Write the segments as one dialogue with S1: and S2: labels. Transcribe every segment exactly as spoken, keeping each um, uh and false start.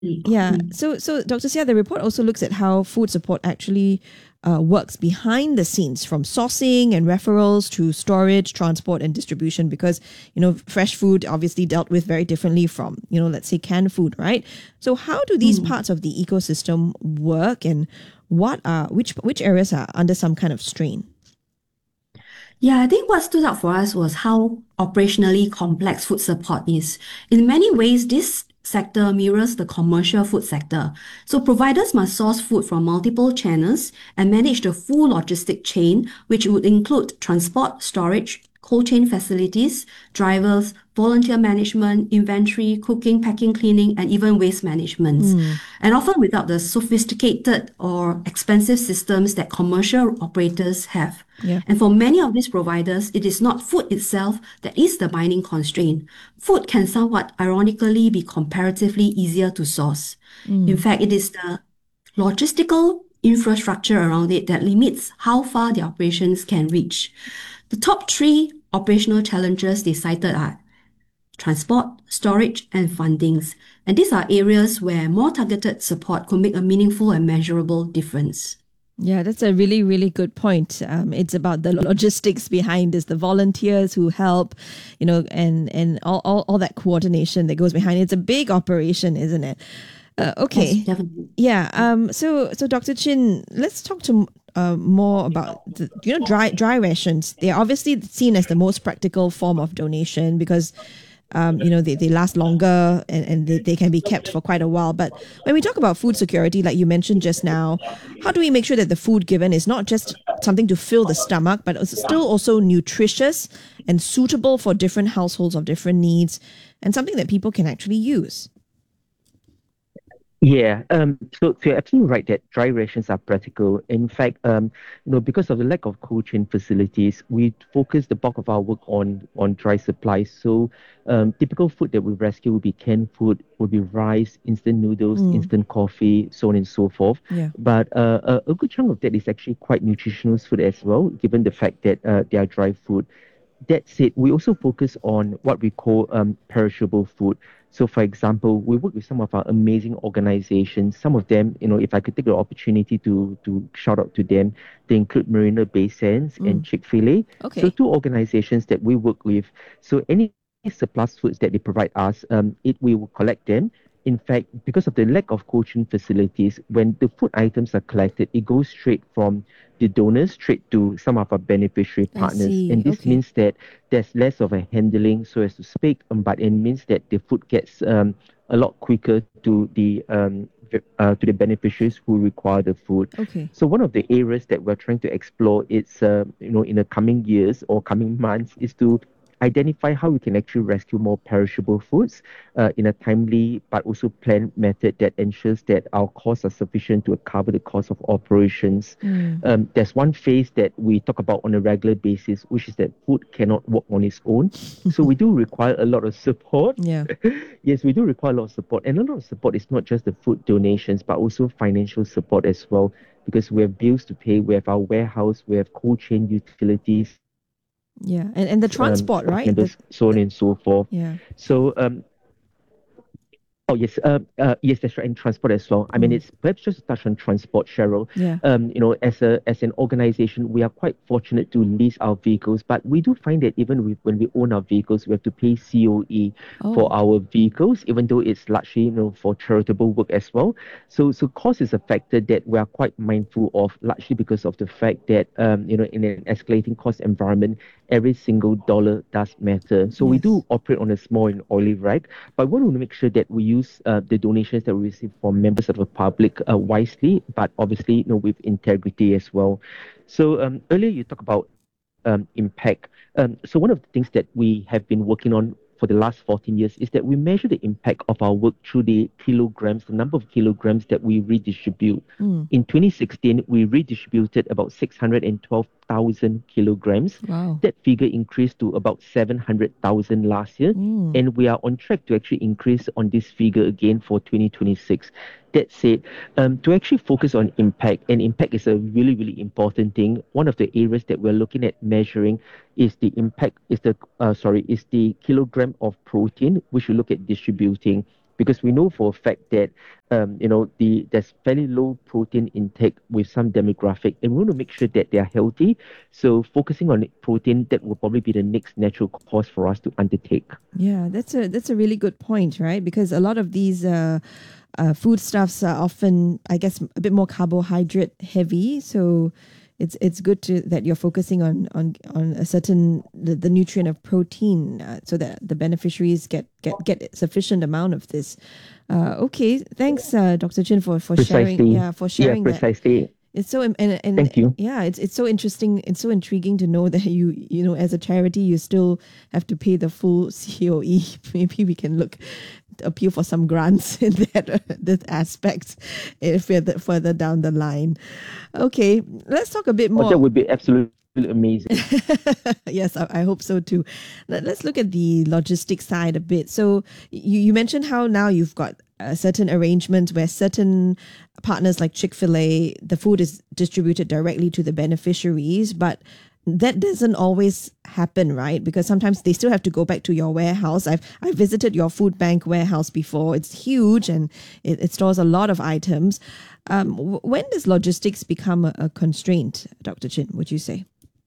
S1: Yeah.
S2: Mm.
S1: So, so Doctor Sia, the report also looks at how food support actually uh, works behind the scenes, from sourcing and referrals to storage, transport, and distribution. Because you know, fresh food obviously dealt with very differently from, you know, let's say canned food, right? So, how do these
S2: Mm.
S1: parts of the ecosystem work, and what are which which areas are under some kind of strain?
S2: Yeah, I think what stood out for us was how operationally complex food support is. In many ways, this sector mirrors the commercial food sector. So providers must source food from multiple channels and manage the full logistic chain, which would include transport, storage, cold chain facilities, drivers, volunteer management, inventory, cooking, packing, cleaning, and even waste management.
S1: Hmm.
S2: And often without the sophisticated or expensive systems that commercial operators have.
S1: Yeah.
S2: And for many of these providers, it is not food itself that is the binding constraint. Food can somewhat ironically be comparatively easier to source. In
S1: Hmm.
S2: fact, it is the logistical infrastructure around it that limits how far the operations can reach. The top three operational challenges they cited are transport, storage, and fundings. And these are areas where more targeted support could make a meaningful and measurable difference.
S1: Yeah, that's a really, really good point. Um, it's about the logistics behind this, the volunteers who help, you know, and and all, all, all that coordination that goes behind it. It's a big operation, isn't it? Uh,
S2: Yes,
S1: okay.
S2: definitely.
S1: Yeah. Um. So, so Doctor Chin, let's talk to uh, more about the, you know, dry dry rations. They are obviously seen as the most practical form of donation because um, you know, they, they last longer, and, and they, they can be kept for quite a while. But when we talk about food security, like you mentioned just now, how do we make sure that the food given is not just something to fill the stomach, but it's still also nutritious and suitable for different households of different needs, and something that people can actually use?
S3: Yeah, um, so, so you're absolutely right that dry rations are practical. In fact, um, you know, because of the lack of cold chain facilities, we focus the bulk of our work on on dry supplies. So, um, typical food that we rescue would be canned food, would be rice, instant noodles,
S1: Mm,
S3: instant coffee, so on and so forth.
S1: yeah.
S3: But uh, a, a good chunk of that is actually quite nutritious food as well, given the fact that uh, they are dry food. That said, we also focus on what we call um, perishable food. So, for example, we work with some of our amazing organizations. Some of them, you know, if I could take the opportunity to to shout out to them, they include Marina Bay Sands and
S1: Mm,
S3: Chick-fil-A. So,
S1: okay.
S3: two organizations that we work with. So, any surplus foods that they provide us, um, it we will collect them. In fact, because of the lack of cold chain facilities, when the food items are collected, it goes straight from the donors straight to some of our beneficiary
S1: I
S3: partners.
S1: see.
S3: And this
S1: Okay.
S3: means that there's less of a handling, so as to speak, um, but it means that the food gets um, a lot quicker to the um, v- uh, to the beneficiaries who require the food.
S1: Okay.
S3: So one of the areas that we're trying to explore is, uh, you know, in the coming years or coming months, is to identify how we can actually rescue more perishable foods uh, in a timely but also planned method that ensures that our costs are sufficient to cover the cost of operations.
S1: Mm.
S3: Um, there's one phase that we talk about on a regular basis, which is that food cannot work on its own. So we do require a lot of support.
S1: Yeah.
S3: Yes, we do require a lot of support. And a lot of support is not just the food donations, but also financial support as well, because we have bills to pay, we have our warehouse, we have cold chain utilities,
S1: Yeah. And and the
S3: um,
S1: transport,
S3: staff
S1: right? The,
S3: members, so on
S1: the
S3: and so forth.
S1: yeah.
S3: So um, Oh, yes. Uh, uh, yes, that's right. And transport as well. I mean,
S1: Mm.
S3: it's perhaps just to touch on transport, Cheryl.
S1: Yeah.
S3: Um, you know, as a as an organization, we are quite fortunate to lease our vehicles, but we do find that even with, when we own our vehicles, we have to pay C O E for
S1: Oh,
S3: our vehicles, even though it's largely, you know, for charitable work as well. So, so cost is a factor that we are quite mindful of, largely because of the fact that, um, you know, in an escalating cost environment, every single dollar does matter. So we do
S1: yes.
S3: operate on a small and oily rag, but we want to make sure that we use uh, the donations that we receive from members of the public uh, wisely, but obviously, you know, with integrity as well. So um, earlier you talked about um, impact. Um, so one of the things that we have been working on for the last fourteen years is that we measure the impact of our work through the kilograms, the number of kilograms that we redistribute.
S1: Mm.
S3: In twenty sixteen, we redistributed about six hundred twelve thousand kilograms.
S1: Wow.
S3: That figure increased to about seven hundred thousand last year,
S1: Mm.
S3: and we are on track to actually increase on this figure again for twenty twenty-six. That said, um, to actually focus on impact, and impact is a really, really important thing. One of the areas that we're looking at measuring is the impact, is the uh, sorry, is the kilogram of protein which we look at distributing. because we know for a fact that um, you know the there's fairly low protein intake with some demographic, and we want to make sure that they are healthy. So focusing on protein, that will probably be the next natural course for us to undertake.
S1: Yeah, that's a that's a really good point, right? Because a lot of these uh, uh, foodstuffs are often, I guess, a bit more carbohydrate heavy. So it's it's good to that you're focusing on on on a certain the, the nutrient of protein, uh, so that the beneficiaries get get get sufficient amount of this. Uh, okay, thanks, uh, Doctor Chin, for for
S3: Precisely.
S1: sharing. Yeah, for sharing
S3: yeah,
S1: that.
S3: precisely.
S1: It's so and, and
S3: Thank you.
S1: Yeah, it's it's so interesting. It's so intriguing to know that you you know as a charity you still have to pay the full C O E. Maybe we can look appeal for some grants in that uh, that aspect if further further down the line. Okay, let's talk a bit more.
S3: Oh, that would be absolutely amazing.
S1: Yes, I, I hope so too. Let, let's look at the logistics side a bit. So you you mentioned how now you've got a certain arrangements where certain partners like Chick-fil-A, the food is distributed directly to the beneficiaries, but that doesn't always happen, right? Because sometimes they still have to go back to your warehouse. I've I visited your food bank warehouse before. It's huge and it, it stores a lot of items. Um, w- when does logistics become a, a constraint, Doctor Chin, would you say?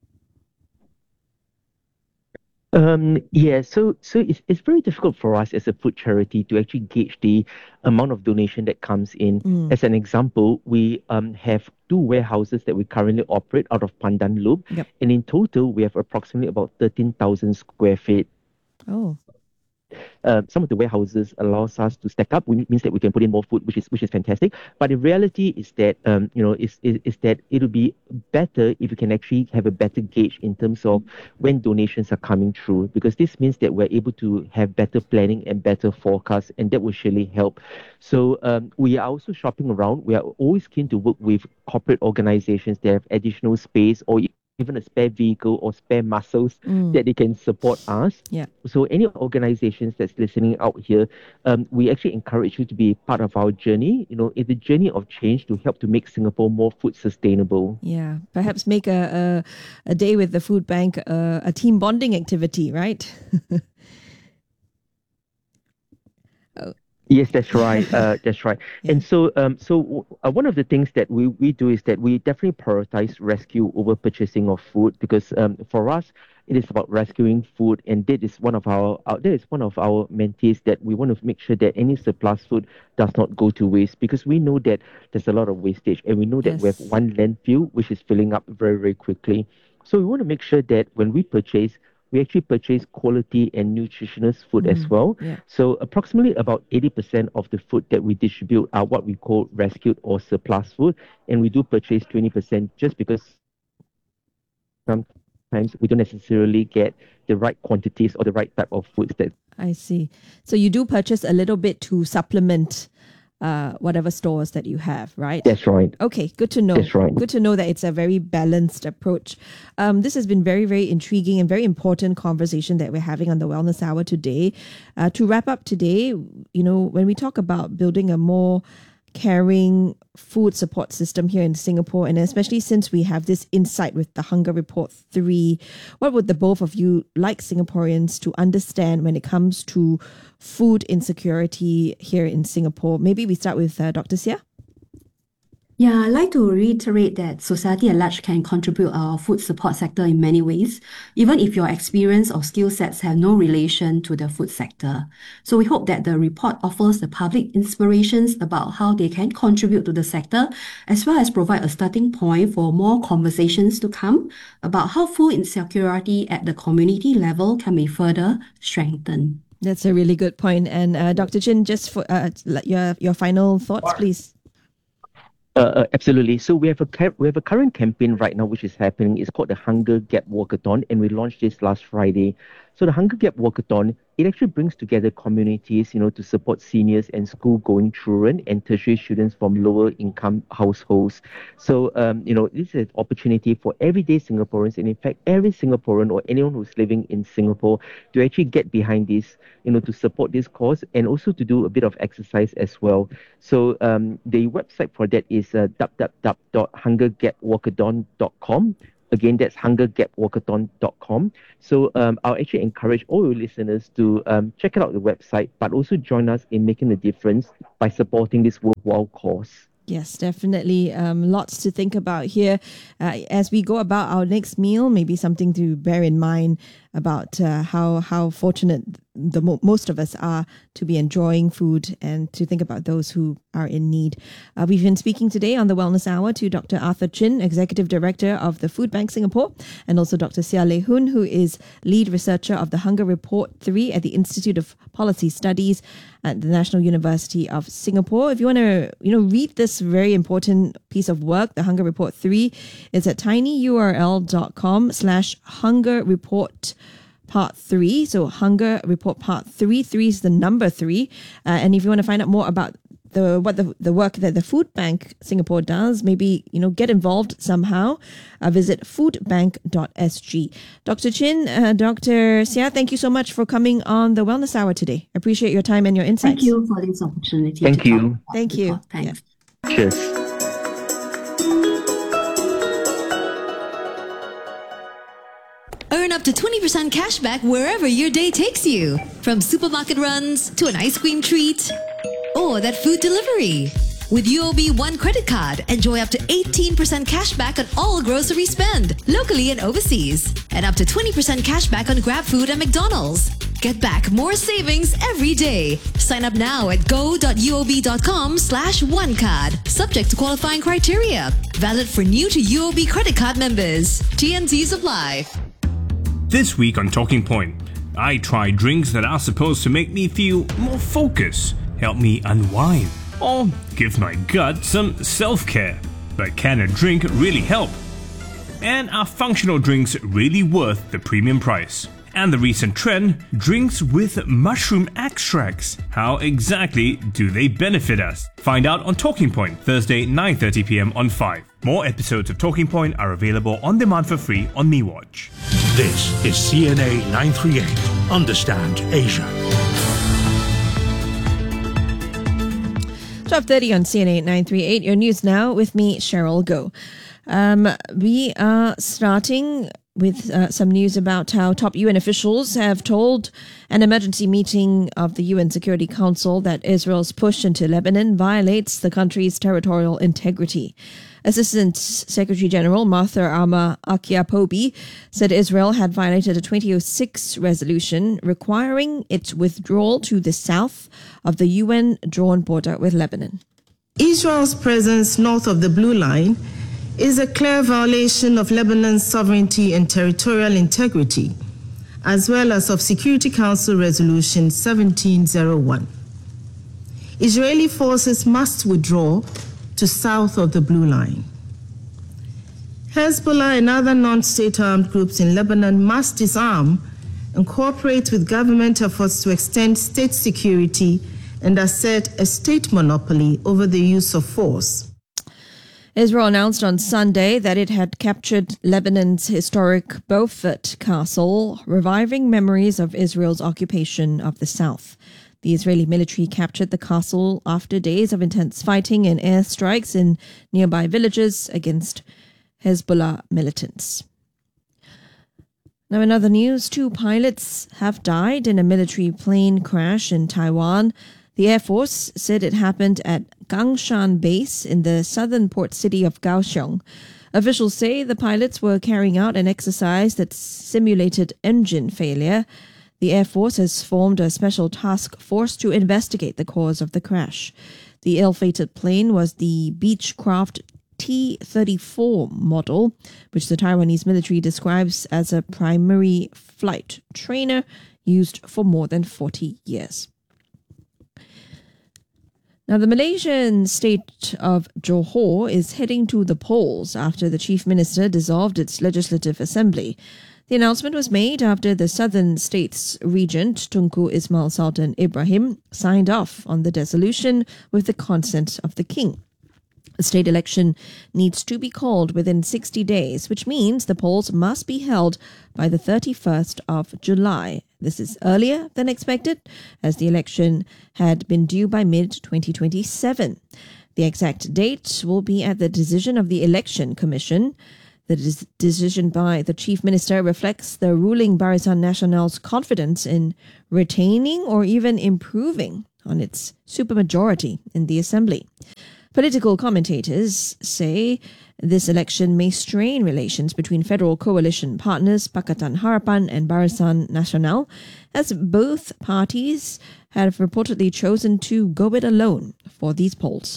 S3: Um, yeah, so so it's it's very difficult for us as a food charity to actually gauge the amount of donation that comes in.
S1: Mm.
S3: As an example, we um have two warehouses that we currently operate out of Pandan Loop,
S1: Yep.
S3: and in total we have approximately about thirteen thousand square feet.
S1: Oh,
S3: Uh, some of the warehouses allows us to stack up, which means that we can put in more food, which is which is fantastic. But the reality is that um, you know is, is is that it'll be better if you can actually have a better gauge in terms of when donations are coming through, because this means that we're able to have better planning and better forecasts, and that will surely help. So um, we are also shopping around. We are always keen to work with corporate organizations that have additional space or even a spare vehicle or spare muscles
S1: mm.
S3: that they can support us.
S1: Yeah.
S3: So any organizations that's listening out here, um, we actually encourage you to be part of our journey. You know, it's the journey of change to help to make Singapore more food sustainable.
S1: Yeah, perhaps make a a, a day with the food bank uh, a team bonding activity, right?
S3: Yes, that's right. Uh, that's right.
S1: Yeah.
S3: And so, um, so uh, one of the things that we, we do is that we definitely prioritize rescue over purchasing of food, because um, for us it is about rescuing food, and that is one of our uh, that is one of our mentees, that we want to make sure that any surplus food does not go to waste, because we know that there's a lot of wastage, and we know that we have
S1: Yes.
S3: one landfill which is filling up very very quickly. So we want to make sure that when we purchase, we actually purchase quality and nutritious food as
S1: Mm,
S3: well.
S1: yeah.
S3: So approximately about eighty percent of the food that we distribute are what we call rescued or surplus food, and we do purchase twenty percent just because sometimes we don't necessarily get the right quantities or the right type of foods that.
S1: I see. So you do purchase a little bit to supplement uh, whatever stores that you have, right?
S3: That's right.
S1: Okay, good to know.
S3: That's right.
S1: Good to know that it's a very balanced approach. Um, this has been very, very intriguing and very important conversation that we're having on the Wellness Hour today. Uh, to wrap up today, you know, when we talk about building a more caring food support system here in Singapore, and especially since we have this insight with the Hunger Report three, what would the both of you like Singaporeans to understand when it comes to food insecurity here in Singapore? Maybe we start with uh, Doctor Sia.
S2: Yeah, I'd like to reiterate that society at large can contribute our food support sector in many ways, even if your experience or skill sets have no relation to the food sector. So we hope that the report offers the public inspirations about how they can contribute to the sector, as well as provide a starting point for more conversations to come about how food insecurity at the community level can be further strengthened.
S1: That's a really good point. And uh, Doctor Chin, just for uh, your your final thoughts, please.
S3: Uh, uh, absolutely. So we have a ca- we have a current campaign right now which is happening. It's called the Hunger Gap Walkathon, and we launched this last Friday. So the Hunger Gap Walkathon, it actually brings together communities, you know, to support seniors and school-going children and tertiary students from lower-income households. So, um, you know, this is an opportunity for everyday Singaporeans, and in fact, every Singaporean or anyone who's living in Singapore to actually get behind this, you know, to support this cause, and also to do a bit of exercise as well. So um, the website for that is uh, w w w dot hunger gap walkathon dot com. Again, that's hunger gap walkathon dot com. So um, I'll actually encourage all your listeners to um, check out the website, but also join us in making a difference by supporting this worthwhile cause.
S1: Yes, definitely. Um, lots to think about here. Uh, as we go about our next meal, maybe something to bear in mind about uh, how how fortunate the mo- most of us are to be enjoying food and to think about those who are in need. Uh, we've been speaking today on the Wellness Hour to Doctor Arthur Chin, Executive Director of the Food Bank Singapore, and also Doctor Sia Lei Hun, who is Lead Researcher of the Hunger Report three at the Institute of Policy Studies at the National University of Singapore. If you want to, you know, read this very important piece of work, the Hunger Report three, it's at tinyurl.com slash hunger report part three. So Hunger Report Part three. Three is the number three. Uh, and if you want to find out more about the what the, the work that the Food Bank Singapore does, maybe, you know, get involved somehow, uh, visit foodbank dot s g. Doctor Chin, uh, Doctor Sia, thank you so much for coming on the Wellness Hour today. I appreciate your time and your insights.
S2: Thank you for this opportunity.
S3: Thank
S2: to
S3: you.
S2: talk about
S1: Thank
S2: the
S1: you.
S2: report. Thanks.
S1: Yeah.
S3: Cheers.
S4: Earn up to twenty percent cash back wherever your day takes you. From supermarket runs to an ice cream treat or that food delivery. With U O B One credit card, enjoy up to eighteen percent cash back on all grocery spend, locally and overseas. And up to twenty percent cash back on GrabFood and McDonald's. Get back more savings every day. Sign up now at go.uob.com slash one card. Subject to qualifying criteria. Valid for new to U O B credit card members. T N Ts apply.
S5: This week on Talking Point, I try drinks that are supposed to make me feel more focused, help me unwind, or give my gut some self-care. But can a drink really help? And are functional drinks really worth the premium price? And the recent trend, drinks with mushroom extracts. How exactly do they benefit us? Find out on Talking Point, Thursday, nine thirty p.m. on five. More episodes of Talking Point are available on demand for free on MeWatch.
S6: This is C N A nine thirty-eight. Understand Asia.
S1: twelve thirty on C N A nine thirty-eight. Your news now with me, Cheryl Goh. Um, we are starting with uh, some news about how top U N officials have told an emergency meeting of the U N Security Council that Israel's push into Lebanon violates the country's territorial integrity. Assistant Secretary General Martha Arma Akiapobi said Israel had violated a twenty oh six resolution requiring its withdrawal to the south of the U N-drawn border with Lebanon.
S7: Israel's presence north of the Blue Line is a clear violation of Lebanon's sovereignty and territorial integrity, as well as of Security Council Resolution seventeen oh one. Israeli forces must withdraw to south of the Blue Line. Hezbollah and other non-state armed groups in Lebanon must disarm and cooperate with government efforts to extend state security and assert a state monopoly over the use of force.
S1: Israel announced on Sunday that it had captured Lebanon's historic Beaufort Castle, reviving memories of Israel's occupation of the south. The Israeli military captured the castle after days of intense fighting and airstrikes in nearby villages against Hezbollah militants. Now, in other news, two pilots have died in a military plane crash in Taiwan. The Air Force said it happened at Gangshan Base in the southern port city of Kaohsiung. Officials say the pilots were carrying out an exercise that simulated engine failure. The Air Force has formed a special task force to investigate the cause of the crash. The ill-fated plane was the Beechcraft T thirty-four model, which the Taiwanese military describes as a primary flight trainer used for more than forty years. Now, the Malaysian state of Johor is heading to the polls after the chief minister dissolved its legislative assembly. The announcement was made after the southern state's regent, Tunku Ismail Sultan Ibrahim, signed off on the dissolution with the consent of the king. A state election needs to be called within sixty days, which means the polls must be held by the thirty-first of July. This is earlier than expected, as the election had been due by mid twenty twenty-seven. The exact date will be at the decision of the Election Commission. The des- decision by the Chief Minister reflects the ruling Barisan Nasional's confidence in retaining or even improving on its supermajority in the Assembly. Political commentators say this election may strain relations between federal coalition partners Pakatan Harapan and Barisan Nasional, as both parties have reportedly chosen to go it alone for these polls.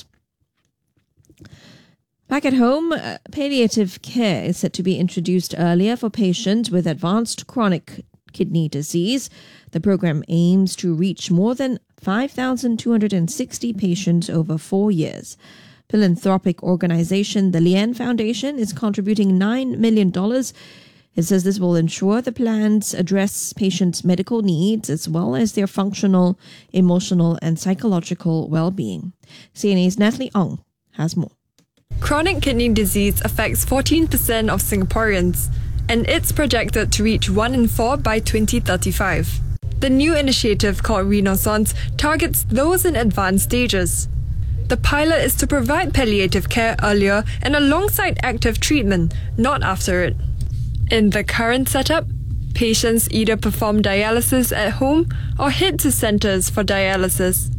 S1: Back at home, uh, palliative care is set to be introduced earlier for patients with advanced chronic kidney disease. The program aims to reach more than five thousand two hundred sixty patients over four years. Philanthropic organization the Lian Foundation is contributing nine million dollars. It says this will ensure the plans address patients' medical needs as well as their functional, emotional, and psychological well-being. C N A's Natalie Ong has more.
S8: Chronic kidney disease affects fourteen percent of Singaporeans, and it's projected to reach one in four by twenty thirty-five. The new initiative called Renaissance targets those in advanced stages. The pilot is to provide palliative care earlier and alongside active treatment, not after it. In the current setup, patients either perform dialysis at home or head to centres for dialysis.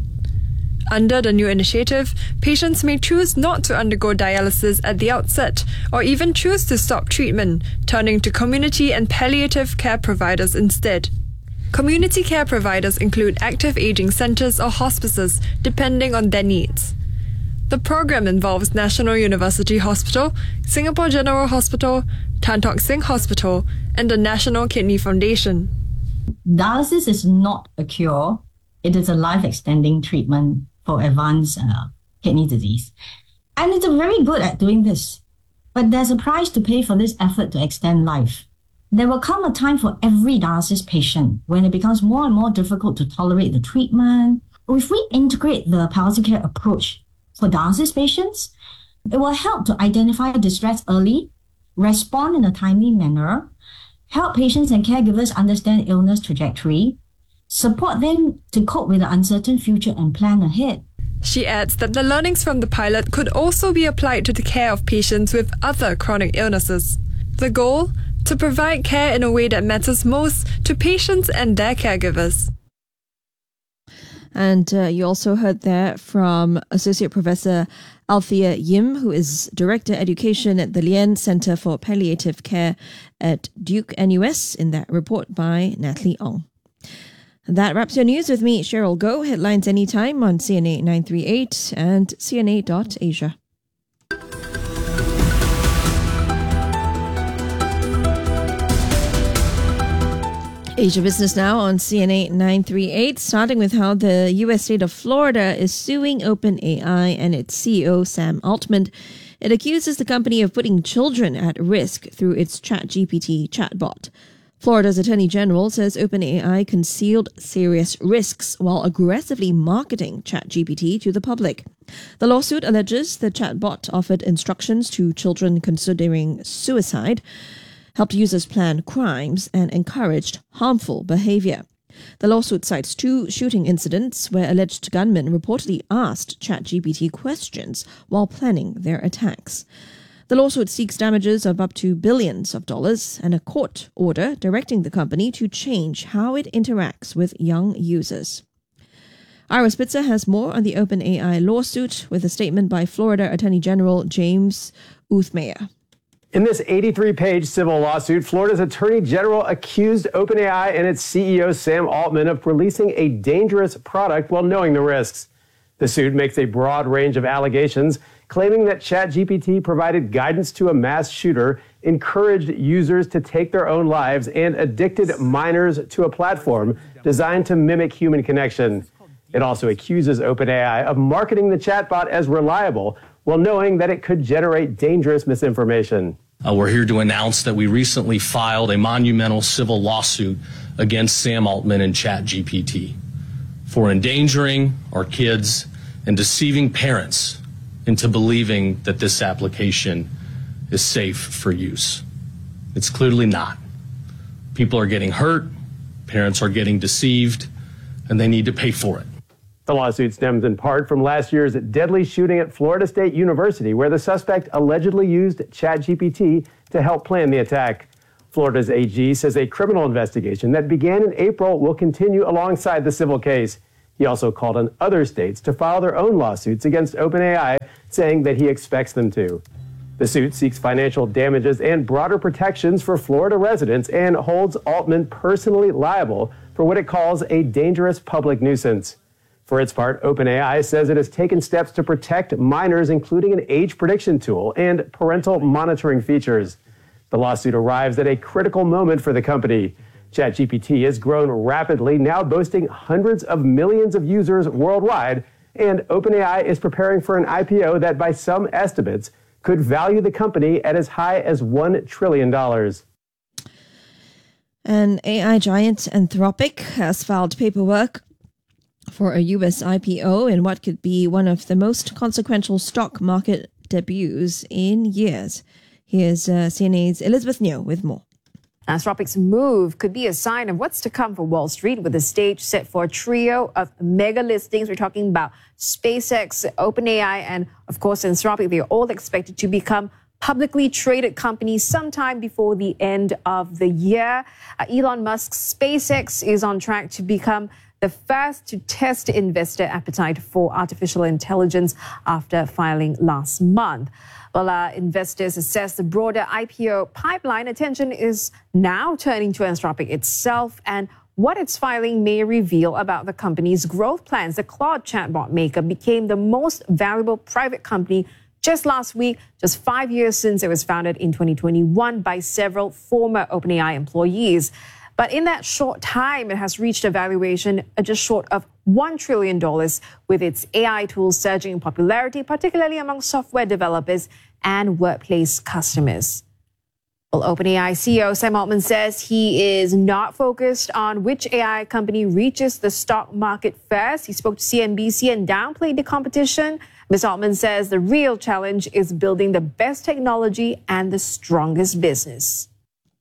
S8: Under the new initiative, patients may choose not to undergo dialysis at the outset or even choose to stop treatment, turning to community and palliative care providers instead. Community care providers include active aging centres or hospices, depending on their needs. The program involves National University Hospital, Singapore General Hospital, Tan Tock Seng Hospital, and the National Kidney Foundation.
S9: Dialysis is not a cure. It is a life-extending treatment for advanced uh, kidney disease. And it's very good at doing this. But there's a price to pay for this effort to extend life. There will come a time for every dialysis patient when it becomes more and more difficult to tolerate the treatment. If we integrate the palliative care approach for dialysis patients, it will help to identify distress early, respond in a timely manner, help patients and caregivers understand illness trajectory, support them to cope with the uncertain future and plan ahead.
S8: She adds that the learnings from the pilot could also be applied to the care of patients with other chronic illnesses. The goal? To provide care in a way that matters most to patients and their caregivers.
S1: And uh, you also heard there from Associate Professor Althea Yim, who is Director Education at the Lian Centre for Palliative Care at Duke N U S, in that report by Natalie Ong. That wraps your news with me, Cheryl Goh. Headlines anytime on C N A nine three eight and C N A dot asia. Asia Business Now on C N A nine three eight, starting with how the U S state of Florida is suing OpenAI and its C E O Sam Altman. It accuses the company of putting children at risk through its ChatGPT chatbot. Florida's Attorney General says OpenAI concealed serious risks while aggressively marketing ChatGPT to the public. The lawsuit alleges the chatbot offered instructions to children considering suicide, helped users plan crimes, and encouraged harmful behavior. The lawsuit cites two shooting incidents where alleged gunmen reportedly asked ChatGPT questions while planning their attacks. The lawsuit seeks damages of up to billions of dollars and a court order directing the company to change how it interacts with young users. Ira Spitzer has more on the OpenAI lawsuit with a statement by Florida Attorney General James Uthmeyer.
S10: In this eighty-three page civil lawsuit, Florida's Attorney General accused OpenAI and its C E O Sam Altman of releasing a dangerous product while knowing the risks. The suit makes a broad range of allegations, claiming that ChatGPT provided guidance to a mass shooter, encouraged users to take their own lives, and addicted minors to a platform designed to mimic human connection. It also accuses OpenAI of marketing the chatbot as reliable, while knowing that it could generate dangerous misinformation.
S11: Uh, we're here to announce that we recently filed a monumental civil lawsuit against Sam Altman and ChatGPT for endangering our kids and deceiving parents into believing that this application is safe for use. It's clearly not. People are getting hurt, parents are getting deceived, and they need to pay for it.
S10: The lawsuit stems in part from last year's deadly shooting at Florida State University, where the suspect allegedly used ChatGPT to help plan the attack. Florida's A G says a criminal investigation that began in April will continue alongside the civil case. He also called on other states to file their own lawsuits against OpenAI, saying that he expects them to. The suit seeks financial damages and broader protections for Florida residents and holds Altman personally liable for what it calls a dangerous public nuisance. For its part, OpenAI says it has taken steps to protect minors, including an age prediction tool and parental monitoring features. The lawsuit arrives at a critical moment for the company. ChatGPT has grown rapidly, now boasting hundreds of millions of users worldwide, and OpenAI is preparing for an I P O that, by some estimates, could value the company at as high as one trillion dollars.
S1: An A I giant Anthropic has filed paperwork for a U S I P O in what could be one of the most consequential stock market debuts in years. Here's uh, C N A's Elizabeth Neo with more.
S12: Anthropic's move could be a sign of what's to come for Wall Street, with the stage set for a trio of mega listings. We're talking about SpaceX, OpenAI, and of course Anthropic. They're all expected to become publicly traded companies sometime before the end of the year. Uh, Elon Musk's SpaceX is on track to become the first to test investor appetite for artificial intelligence after filing last month. While uh, investors assess the broader I P O pipeline, attention is now turning to Anthropic itself and what its filing may reveal about the company's growth plans. The Claude chatbot maker became the most valuable private company just last week, just five years since it was founded in twenty twenty-one by several former OpenAI employees. But in that short time, it has reached a valuation just short of one trillion dollars, with its A I tools surging in popularity, particularly among software developers and workplace customers. Well, OpenAI C E O Sam Altman says he is not focused on which A I company reaches the stock market first. He spoke to C N B C and downplayed the competition. Miz Altman says the real challenge is building the best technology and the strongest business.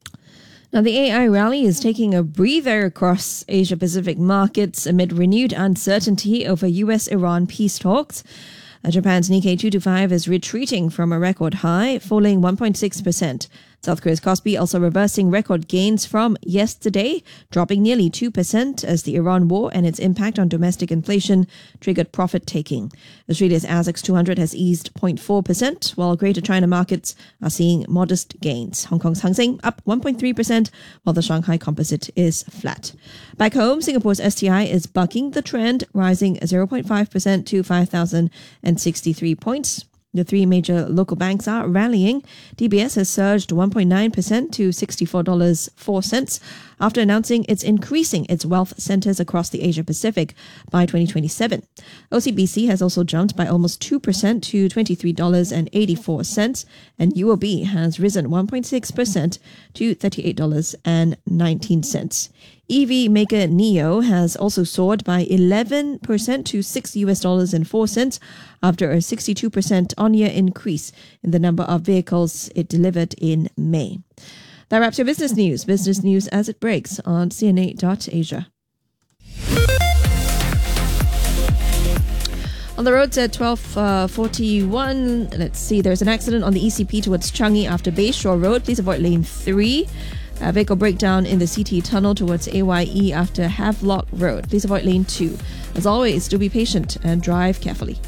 S1: Now, the A I rally is taking a breather across Asia-Pacific markets amid renewed uncertainty over U S Iran peace talks. Uh, Japan's Nikkei two twenty-five is retreating from a record high, falling one point six percent. South Korea's Kospi also reversing record gains from yesterday, dropping nearly two percent as the Iran war and its impact on domestic inflation triggered profit-taking. Australia's ASX two hundred has eased zero point four percent, while Greater China markets are seeing modest gains. Hong Kong's Hang Seng up one point three percent, while the Shanghai Composite is flat. Back home, Singapore's S T I is bucking the trend, rising zero point five percent to five thousand sixty-three points. The three major local banks are rallying. D B S has surged one point nine percent to sixty-four dollars and four cents after announcing it's increasing its wealth centers across the Asia-Pacific by twenty twenty-seven. O C B C has also jumped by almost two percent to twenty-three dollars and eighty-four cents, and U O B has risen one point six percent to thirty-eight dollars and nineteen cents. E V maker N I O has also soared by eleven percent to six U S dollars and four cents after a sixty-two percent on-year increase in the number of vehicles it delivered in May. That wraps your business news. Business news as it breaks on C N A dot Asia. On the roads at twelve forty-one, let's see, there's an accident on the E C P towards Changi after Bayshore Road. Please avoid lane three. A vehicle breakdown in the C T tunnel towards A Y E after Havelock Road. Please avoid lane two. As always, do be patient and drive carefully.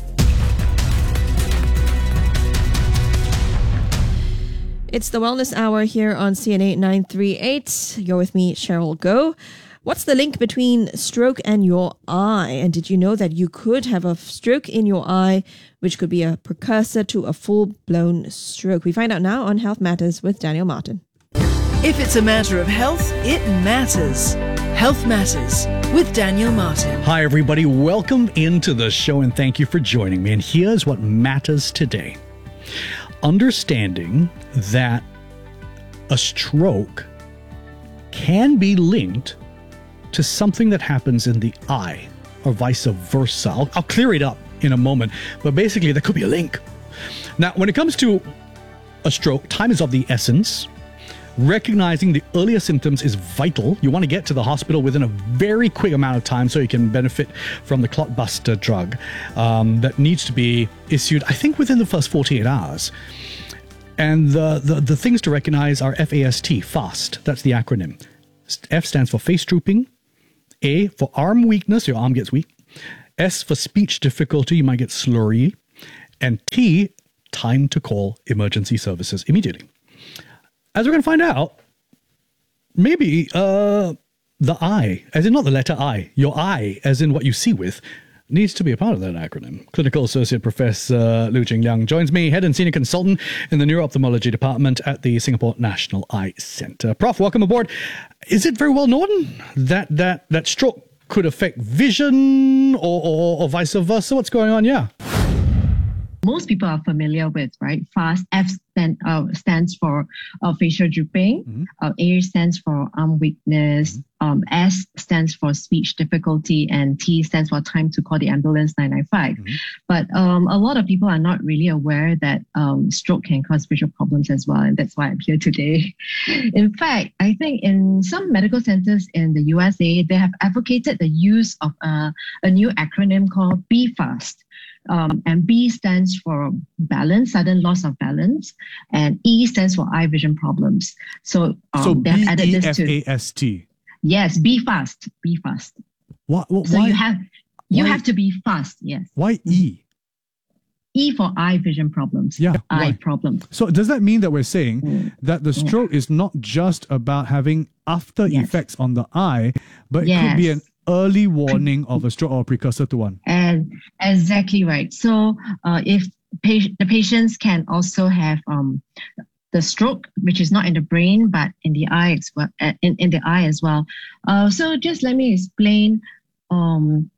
S1: It's the Wellness Hour here on C N A nine thirty-eight. You're with me, Cheryl Goh. What's the link between stroke and your eye? And did you know that you could have a stroke in your eye, which could be a precursor to a full-blown stroke? We find out now on Health Matters with Daniel Martin.
S13: If it's a matter of health, it matters. Health Matters with Daniel Martin.
S14: Hi, everybody. Welcome into the show and thank you for joining me. And here's what matters today. Understanding that a stroke can be linked to something that happens in the eye or vice versa. I'll, I'll clear it up in a moment, but basically there could be a link. Now, when it comes to a stroke, time is of the essence. Recognizing the earlier symptoms is vital. You want to get to the hospital within a very quick amount of time so you can benefit from the clot buster drug um, that needs to be issued, I think, within the first forty-eight hours. And the, the, the things to recognize are F A S T, FAST. That's the acronym. F stands for face drooping. A for arm weakness, your arm gets weak. S for speech difficulty, you might get slurry. And T, time to call emergency services immediately. As we're going to find out, maybe uh, the I, as in not the letter I, your eye, as in what you see with, needs to be a part of that acronym. Clinical Associate Professor Liu Jingliang joins me, Head and Senior Consultant in the Neuro-Ophthalmology Department at the Singapore National Eye Centre. Prof, welcome aboard. Is it very well known that that, that stroke could affect vision or, or, or vice versa? What's going on? Yeah.
S15: Most people are familiar with, right? FAST, F stand, uh, stands for uh, facial drooping, mm-hmm. uh, A stands for arm weakness, mm-hmm. um, S stands for speech difficulty, and T stands for time to call the ambulance nine nine five. Mm-hmm. But um, a lot of people are not really aware that um, stroke can cause visual problems as well, and that's why I'm here today. In fact, I think in some medical centers in the U S A, they have advocated the use of uh, a new acronym called B FAST. Um, and B stands for balance, sudden loss of balance, and E stands for eye vision problems. So, um,
S16: so
S15: they have added this to
S16: B E F A S T.
S15: Yes, be fast, be fast.
S16: What? what
S15: so
S16: why,
S15: you have you
S16: why,
S15: have to be fast. Yes.
S16: Why E?
S15: E for eye vision problems.
S16: Yeah,
S15: eye
S16: why?
S15: problems.
S16: So does that mean that we're saying
S15: mm.
S16: that the stroke yeah. is not just about having after yes. effects on the eye, but
S15: yes.
S16: it could be an early warning of a stroke or a precursor to one?
S15: And exactly right. So uh, if pa- the patients can also have um, the stroke, which is not in the brain but in the eye as well, uh, in, in the eye as well. Uh, so just let me explain. Um,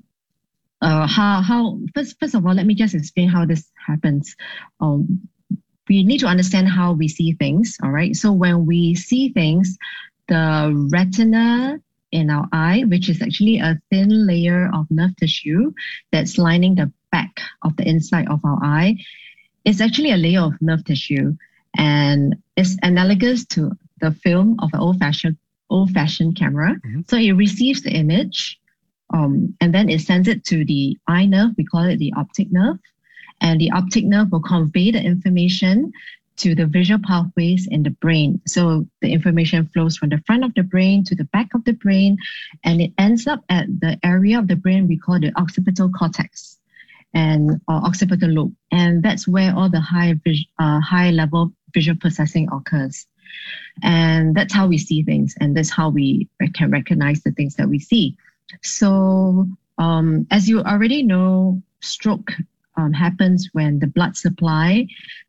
S15: uh, how how first first of all, let me just explain how this happens. Um, we need to understand how we see things. All right. So when we see things, the retina in our eye, which is actually a thin layer of nerve tissue that's lining the back of the inside of our eye, is actually a layer of nerve tissue, and it's analogous to the film of an old-fashioned old-fashioned camera. Mm-hmm. So it receives the image, um, and then it sends it to the eye nerve. We call it the optic nerve, and the optic nerve will convey the information to the visual pathways in the brain. So the information flows from the front of the brain to the back of the brain, and it ends up at the area of the brain we call the occipital cortex and or occipital lobe. And that's where all the high vis- uh, high level visual processing occurs. And that's how we see things, and that's how we can recognize the things that we see. So um, as you already know, stroke um, happens when the blood supply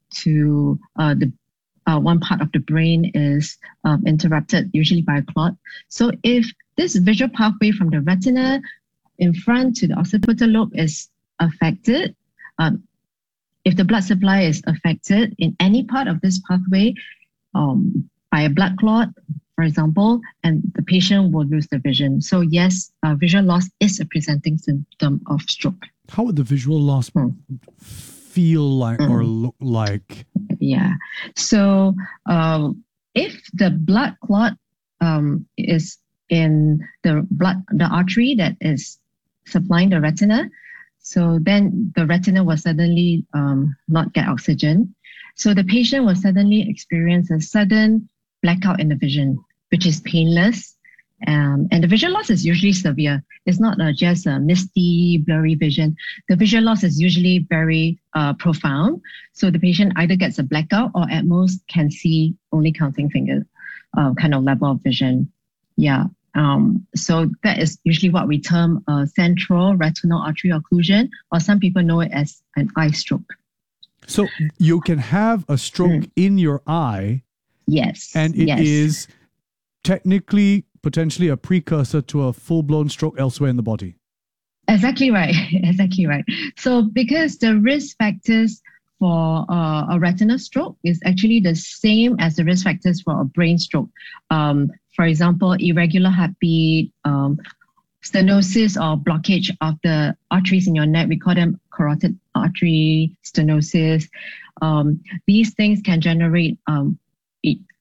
S15: to uh, the uh, one part of the brain is um, interrupted, usually by a clot. So if this visual pathway from the retina in front to the occipital lobe is affected, um, if the blood supply is affected in any part of this pathway um, by a blood clot, for example, and the patient will lose the vision. So yes, uh, visual loss is a presenting symptom of stroke.
S16: How would the visual loss hmm. feel like mm. or look like?
S15: Yeah. So um, if the blood clot um, is in the blood, the artery that is supplying the retina, so then the retina will suddenly um, not get oxygen. So the patient will suddenly experience a sudden blackout in the vision, which is painless. Um, and the vision loss is usually severe. It's not uh, just a misty, blurry vision. The vision loss is usually very uh, profound. So the patient either gets a blackout or at most can see only counting finger uh, kind of level of vision. Yeah. Um, so that is usually what we term a central retinal artery occlusion, or some people know it as an eye stroke.
S16: So you can have a stroke mm. in your eye.
S15: Yes.
S16: And it
S15: yes.
S16: is technically potentially a precursor to a full-blown stroke elsewhere in the body.
S15: Exactly right. Exactly right. So because the risk factors for uh, a retinal stroke is actually the same as the risk factors for a brain stroke. Um, for example, irregular heartbeat, um, stenosis or blockage of the arteries in your neck. We call them carotid artery stenosis. Um, these things can generate um,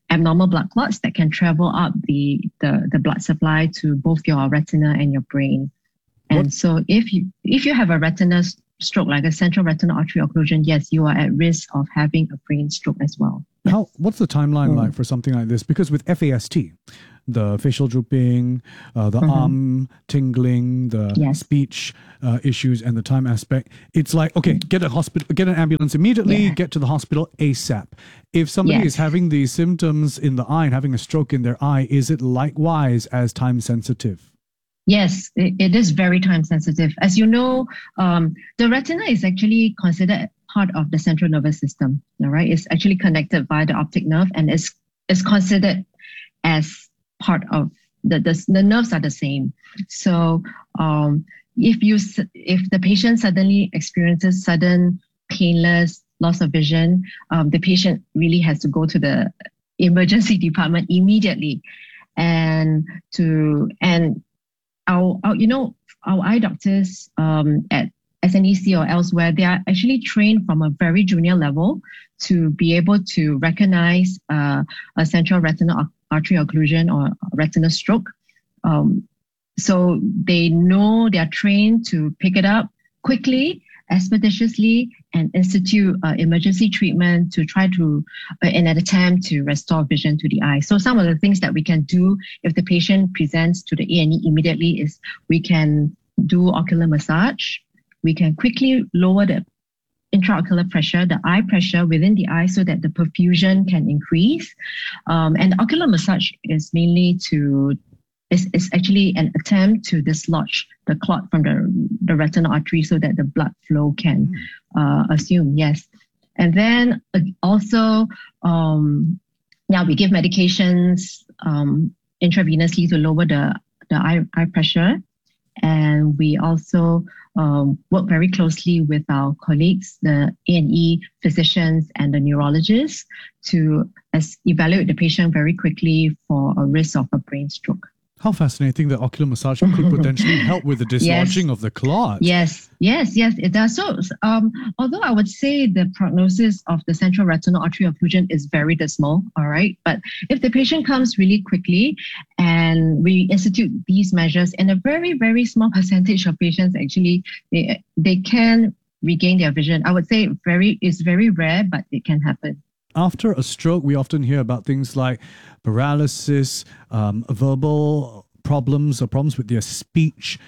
S15: abnormal blood clots that can travel up the, the, the blood supply to both your retina and your brain. And what? so if you if you have a retina stroke, like a central retinal artery occlusion, yes, you are at risk of having a brain stroke as well.
S16: How? What's the timeline mm. like for something like this? Because with F A S T, the facial drooping, uh, the mm-hmm. arm tingling, the yes. speech uh, issues, and the time aspect, it's like, okay, get a hospital, get an ambulance immediately, yeah. get to the hospital ASAP. If somebody yes. is having these symptoms in the eye and having a stroke in their eye, is it likewise as time sensitive?
S15: Yes, it, it is very time sensitive. As you know, um, the retina is actually considered part of the central nervous system. All right, it's actually connected via the optic nerve, and is is considered as part of the the, the nerves are the same. So, um, if you if the patient suddenly experiences sudden painless loss of vision, um, the patient really has to go to the emergency department immediately, and to and Our, our, you know, our eye doctors um, at S N E C or elsewhere, they are actually trained from a very junior level to be able to recognize uh, a central retinal artery occlusion or retinal stroke. Um, so they know, they are trained to pick it up quickly, expeditiously, and institute uh, emergency treatment to try to, uh, in an attempt to restore vision to the eye. So some of the things that we can do if the patient presents to the A and E immediately is we can do ocular massage. We can quickly lower the intraocular pressure, the eye pressure within the eye so that the perfusion can increase. Um, and ocular massage is mainly to It's, it's actually an attempt to dislodge the clot from the, the retinal artery so that the blood flow can uh, assume, yes. And then uh, also, um, now we give medications um, intravenously to lower the, the eye, eye pressure. And we also um, work very closely with our colleagues, the A and E physicians and the neurologists, to as, evaluate the patient very quickly for a risk of a brain stroke.
S16: How fascinating that ocular massage could potentially help with the dislodging yes. of the clot.
S15: Yes, yes, yes, it does. So, um, although I would say the prognosis of the central retinal artery occlusion is very dismal, all right? But if the patient comes really quickly and we institute these measures, and a very, very small percentage of patients actually, they, they can regain their vision. I would say very it's very rare, but it can happen.
S16: After a stroke, we often hear about things like paralysis, um, verbal problems or problems with their speech.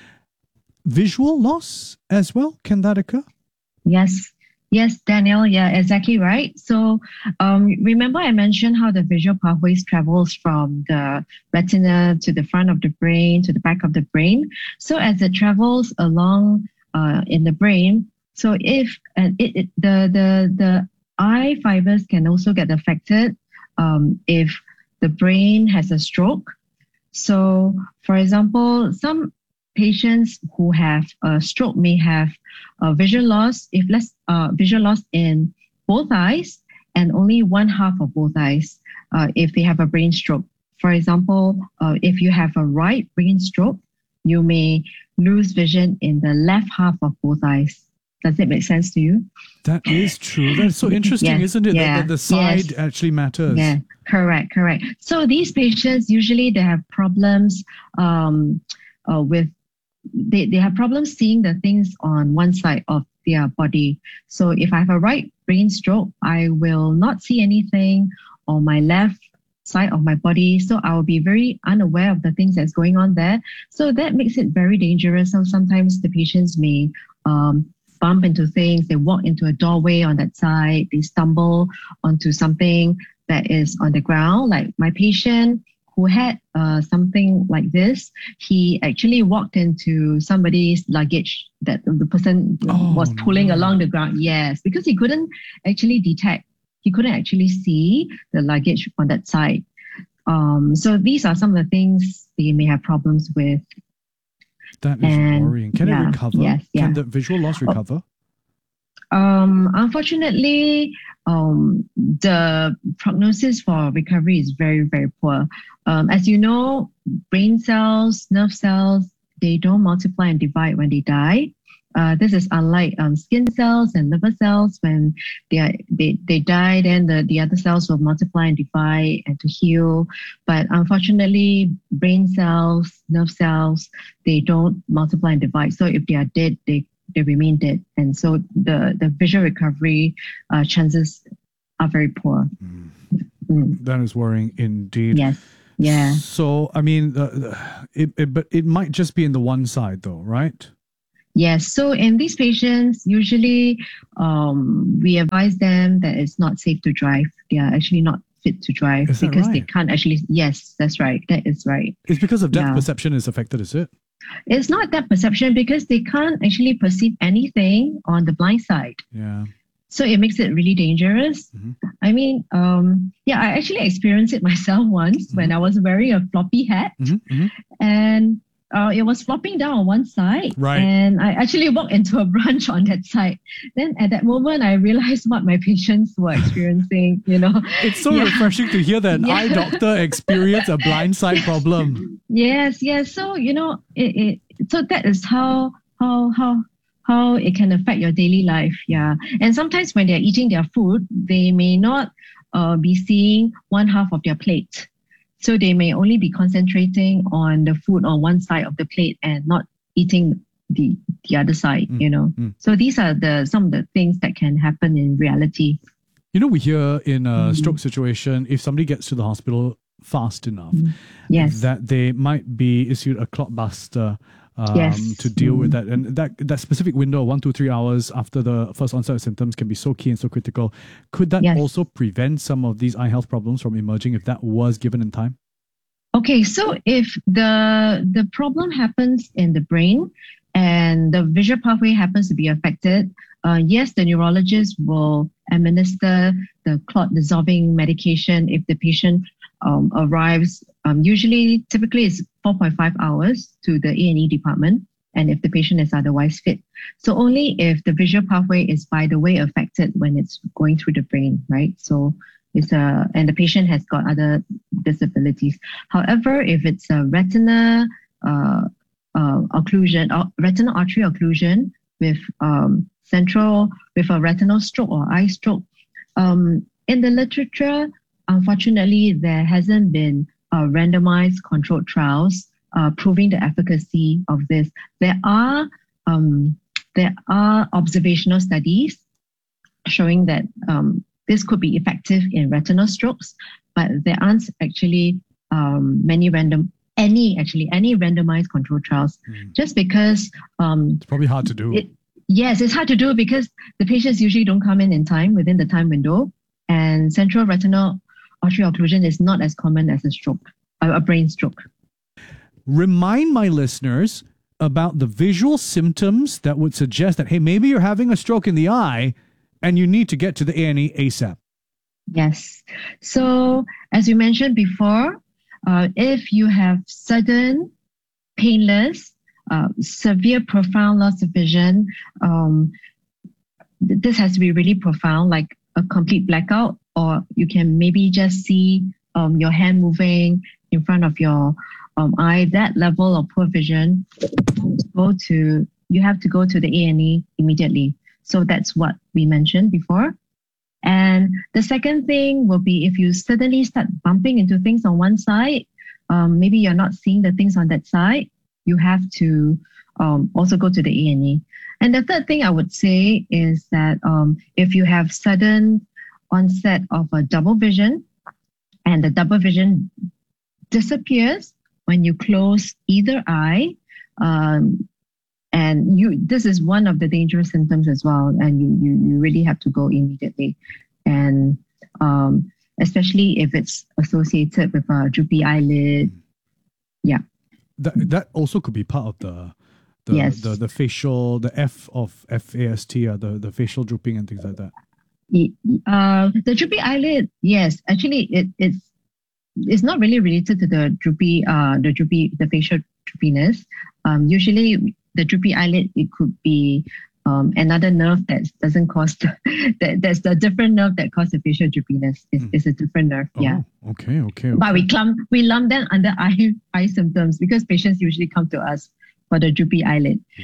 S16: Visual loss as well, can that occur?
S15: Yes. Yes, Daniel. Yeah, exactly right. So um, remember I mentioned how the visual pathways travels from the retina to the front of the brain, to the back of the brain. So as it travels along uh, in the brain, so if uh, it, it, the, the, the eye fibers can also get affected um, if the brain has a stroke. So, for example, some patients who have a stroke may have a vision loss, if less uh, vision loss in both eyes and only one half of both eyes uh, if they have a brain stroke. For example, uh, if you have a right brain stroke, you may lose vision in the left half of both eyes. Does it make sense to you?
S16: That is true. That's so interesting,
S15: yeah,
S16: isn't it?
S15: Yeah,
S16: that, that the side
S15: yes.
S16: actually matters.
S15: Yeah, correct, correct. So these patients, usually they have problems um, uh, with, they, they have problems seeing the things on one side of their body. So if I have a right brain stroke, I will not see anything on my left side of my body. So I will be very unaware of the things that's going on there. So that makes it very dangerous. So sometimes the patients may um, bump into things, they walk into a doorway on that side, they stumble onto something that is on the ground. Like my patient who had uh, something like this, he actually walked into somebody's luggage that the person oh, was pulling no. along the ground. Yes, because he couldn't actually detect, he couldn't actually see the luggage on that side. Um, so these are some of the things they may have problems with.
S16: That is and, worrying. Can yeah, it recover?
S15: Yes, yeah.
S16: Can the visual loss recover?
S15: Um, unfortunately, um, the prognosis for recovery is very, very poor. Um, as you know, brain cells, nerve cells, they don't multiply and divide when they die. Uh, this is unlike um, skin cells and liver cells. When they are, they they die, then the, the other cells will multiply and divide and to heal. But unfortunately, brain cells, nerve cells, they don't multiply and divide. So if they are dead, they, they remain dead. And so the, the visual recovery uh, chances are very poor.
S16: Mm.
S15: Mm.
S16: That is worrying indeed.
S15: Yes. Yeah.
S16: So, I mean, uh, it, it, but it might just be in the one side though, right?
S15: Yes. So in these patients, usually um, we advise them that it's not safe to drive. They are actually not fit to drive
S16: Is that
S15: because they
S16: right?
S15: can't actually. Yes, that's right. That is right.
S16: It's because of depth
S15: Yeah.
S16: perception is affected, is it?
S15: It's not that perception because they can't actually perceive anything on the blind side.
S16: Yeah.
S15: So it makes it really dangerous. I mean, um, yeah, I actually experienced it myself once when I was wearing a floppy hat and uh, it was flopping down on one side.
S16: Right.
S15: And I actually walked into a branch on that side. Then at that moment, I realized what my patients were experiencing, you know.
S16: It's so
S15: Yeah.
S16: refreshing to hear that an
S15: Yeah.
S16: eye doctor experienced a blind side problem.
S15: Yes, yes. So, you know, it, it so that is how how how how it can affect your daily life. Yeah. And sometimes when they're eating their food, they may not uh, be seeing one half of their plate. So they may only be concentrating on the food on one side of the plate and not eating the the other side,
S16: Mm,
S15: you know.
S16: mm.
S15: So these are the some of the things that can happen in reality.
S16: You know, we hear in a stroke situation, if somebody gets to the hospital fast enough,
S15: Yes.
S16: that they might be issued a clot buster um,
S15: Yes.
S16: to deal with that. And that that specific window, one, two, three hours after the first onset of symptoms, can be so key and so critical. Could that
S15: Yes.
S16: also prevent some of these eye health problems from emerging if that was given in time?
S15: Okay, so if the the problem happens in the brain and the visual pathway happens to be affected, uh, yes, the neurologist will administer the clot dissolving medication if the patient um, arrives. Um, usually, typically, it's four point five hours to the A and E department, and if the patient is otherwise fit. So only if the visual pathway is, by the way, affected when it's going through the brain, right? So it's a, and the patient has got other disabilities. However, if it's a retina uh, uh, occlusion, or retinal artery occlusion with um, central, with a retinal stroke or eye stroke, um, in the literature, unfortunately, there hasn't been uh, randomized controlled trials uh, proving the efficacy of this. There are um, there are observational studies showing that um, this could be effective in retinal strokes, but there aren't actually um, many random, any actually any randomized control trials, just because um,
S16: It's probably hard to do.
S15: it, yes, it's hard to do because the patients usually don't come in in time within the time window, and central retinal artery occlusion is not as common as a stroke, a, a brain stroke.
S16: Remind my listeners about the visual symptoms that would suggest that, hey, maybe you're having a stroke in the eye and you need to get to the A and E ASAP.
S15: Yes. So as we mentioned before, uh, if you have sudden, painless, uh, severe, profound loss of vision, um, th- this has to be really profound, like a complete blackout, or you can maybe just see um, your hand moving in front of your um, eye. That level of poor vision, go to you have to go to the A and E immediately. So that's what we mentioned before. And the second thing will be if you suddenly start bumping into things on one side, um, maybe you're not seeing the things on that side, you have to um, also go to the A and E. And the third thing I would say is that um, if you have sudden onset of a double vision and the double vision disappears when you close either eye, um, and you, this is one of the dangerous symptoms as well, and you, you, you really have to go immediately. And um, especially if it's associated with a droopy eyelid. Yeah.
S16: That that also could be part of the the
S15: Yes.
S16: the, the facial, the F of F A S T, uh, the, the facial drooping and things like that.
S15: Y- Uh, the droopy eyelid, yes, actually it, it's it's not really related to the droopy uh the droopy the facial droopiness. Um, usually the droopy eyelid, it could be um, another nerve that doesn't cause the, that that's the different nerve that causes the facial droopiness. It's, it's a different nerve, yeah.
S16: Okay, okay.
S15: But we clump we lump them under eye eye symptoms because patients usually come to us for the droopy eyelid.
S16: Right.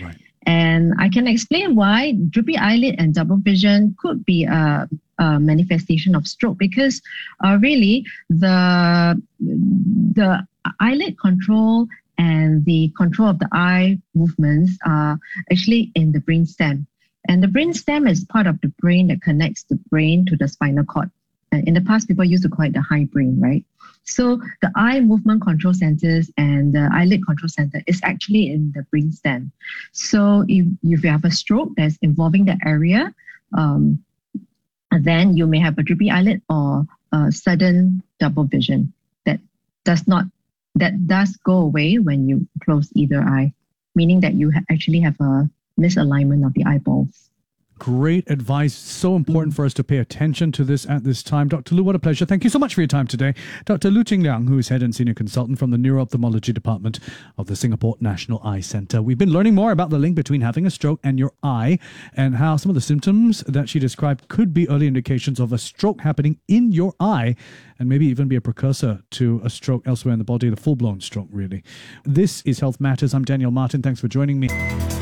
S15: And I can explain why droopy eyelid and double vision could be a, a manifestation of stroke, because uh, really the, the eyelid control and the control of the eye movements are actually in the brainstem. And the brainstem is part of the brain that connects the brain to the spinal cord. In the past, people used to call it the hindbrain, right? So the eye movement control centers and the eyelid control center is actually in the brainstem. So if, if you have a stroke that's involving the area, um, then you may have a droopy eyelid or a sudden double vision that does not that does go away when you close either eye, meaning that you ha- actually have a misalignment of the eyeballs.
S16: Great advice. So important for us to pay attention to this at this time. Doctor Lu, what a pleasure. Thank you so much for your time today. Doctor Lu Ting Liang, who is Head and Senior Consultant from the Neuro-Ophthalmology Department of the Singapore National Eye Centre. We've been learning more about the link between having a stroke and your eye, and how some of the symptoms that she described could be early indications of a stroke happening in your eye, and maybe even be a precursor to a stroke elsewhere in the body, the full-blown stroke, really. This is Health Matters. I'm Daniel Martin. Thanks for joining me.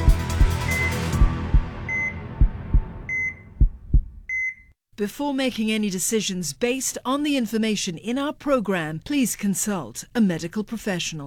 S13: Before making any decisions based on the information in our program, please consult a medical professional.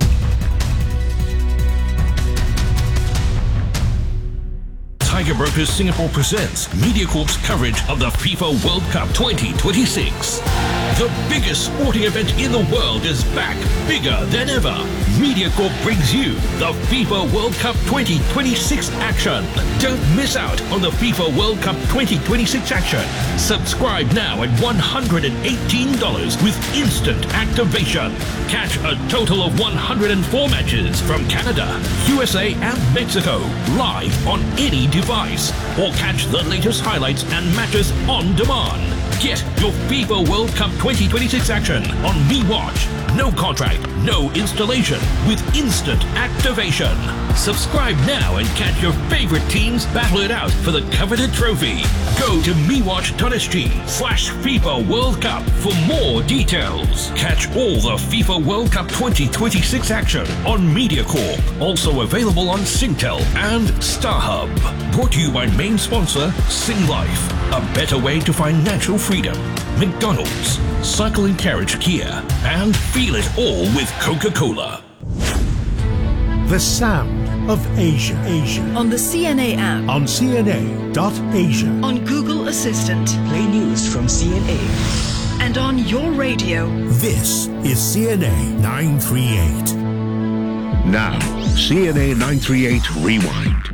S6: Tiger Brokers Singapore presents MediaCorp's coverage of the FIFA World Cup twenty twenty-six. The biggest sporting event in the world is back, bigger than ever. MediaCorp brings you the FIFA World Cup twenty twenty-six action. Don't miss out on the FIFA World Cup twenty twenty-six action. Subscribe now at one hundred eighteen dollars with instant activation. Catch a total of one hundred four matches from Canada, U S A and Mexico live on any device. Or catch the latest highlights and matches on demand. Get your FIFA World Cup twenty twenty-six action on MeWatch. No contract, no installation, with instant activation. Subscribe now and catch your favorite teams battle it out for the coveted trophy. Go to mewatch.sg slash FIFA World Cup for more details. Catch all the FIFA World Cup twenty twenty-six action on MediaCorp. Also available on Singtel and StarHub. Brought to you by main sponsor Singlife. A better way to financial freedom. McDonald's, Cycle and Carriage Kia, and feel it all with Coca-Cola.
S17: The sound of Asia. Asia.
S13: On the C N A app.
S17: On C N A dot Asia.
S13: On Google Assistant.
S18: Play news from C N A.
S13: And on your radio.
S17: This is C N A nine thirty-eight.
S6: Now, C N A nine thirty-eight Rewind.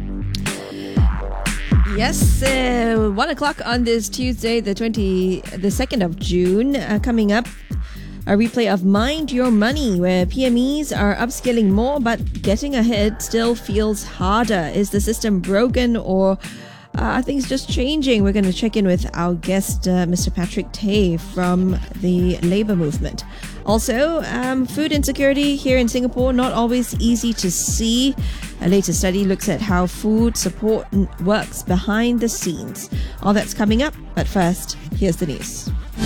S1: Yes, uh, one o'clock on this Tuesday, the twenty, the second of June. Uh, coming up, a replay of Mind Your Money, where P M Es are upskilling more, but getting ahead still feels harder. Is the system broken, or uh, are things just changing? We're going to check in with our guest, uh, Mister Patrick Tay from the Labour Movement. Also, um, food insecurity here in Singapore, not always easy to see. A latest study looks at how food support works behind the scenes. All that's coming up, but first, here's the news.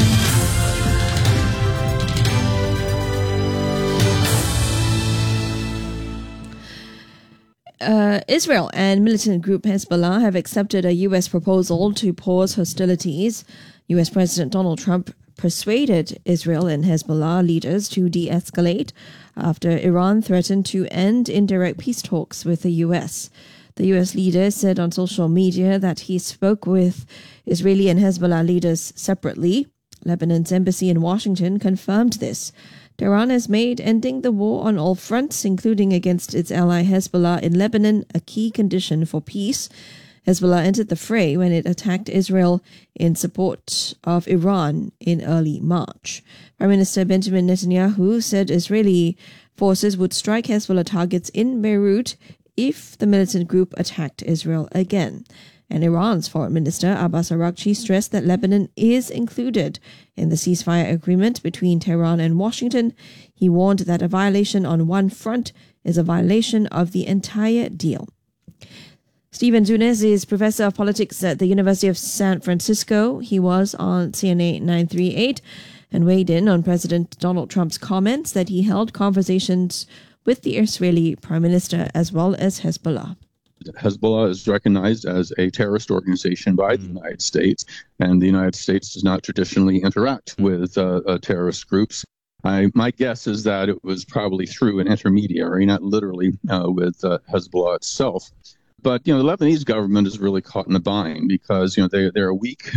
S1: Uh, Israel and militant group Hezbollah have accepted a U S proposal to pause hostilities. U S President Donald Trump persuaded Israel and Hezbollah leaders to de-escalate after Iran threatened to end indirect peace talks with the U S. The U S leader said on social media that he spoke with Israeli and Hezbollah leaders separately. Lebanon's embassy in Washington confirmed this. Tehran has made ending the war on all fronts, including against its ally Hezbollah in Lebanon, a key condition for peace. Hezbollah entered the fray when it attacked Israel in support of Iran in early March. Prime Minister Benjamin Netanyahu said Israeli forces would strike Hezbollah targets in Beirut if the militant group attacked Israel again. And Iran's Foreign Minister Abbas Araghchi stressed that Lebanon is included in the ceasefire agreement between Tehran and Washington. He warned that a violation on one front is a violation of the entire deal. Stephen Zunes is Professor of Politics at the University of San Francisco. He was on C N A nine thirty-eight and weighed in on President Donald Trump's comments that he held conversations with the Israeli Prime Minister as well as Hezbollah.
S19: Hezbollah is recognized as a terrorist organization by the United States, and the United States does not traditionally interact with uh, uh, terrorist groups. I, my guess is that it was probably through an intermediary, not literally uh, with uh, Hezbollah itself. But, you know, the Lebanese government is really caught in a bind because, you know, they, they're weak